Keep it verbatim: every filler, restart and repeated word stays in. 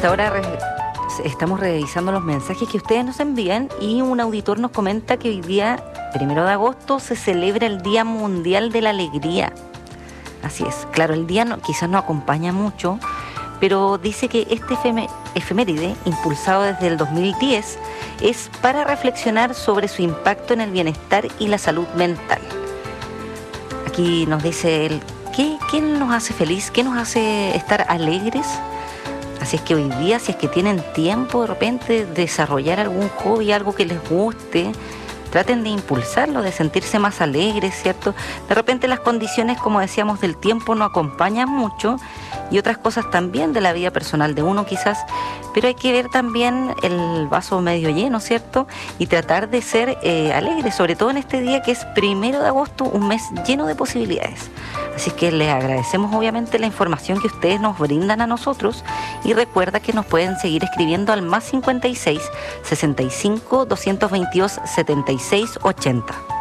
esta hora re- estamos revisando los mensajes que ustedes nos envían y un auditor nos comenta que hoy día, primero de agosto, se celebra el Día Mundial de la Alegría. Así es, claro, el día no, quizás no acompaña mucho, pero dice que este efeme- efeméride, impulsado desde el dos mil diez, es para reflexionar sobre su impacto en el bienestar y la salud mental. Aquí nos dice él, ¿qué, qué nos hace feliz? ¿Qué nos hace estar alegres? Así es que hoy día, si es que tienen tiempo de repente de desarrollar algún hobby, algo que les guste, traten de impulsarlo, de sentirse más alegres, ¿cierto? De repente las condiciones, como decíamos, del tiempo no acompañan mucho y otras cosas también de la vida personal de uno quizás, pero hay que ver también el vaso medio lleno, ¿cierto? Y tratar de ser eh, alegres, sobre todo en este día que es primero de agosto, un mes lleno de posibilidades. Así es que les agradecemos obviamente la información que ustedes nos brindan a nosotros y recuerda que nos pueden seguir escribiendo al más cincuenta y seis, sesenta y cinco, doscientos veintidós, setenta y seis, ochenta.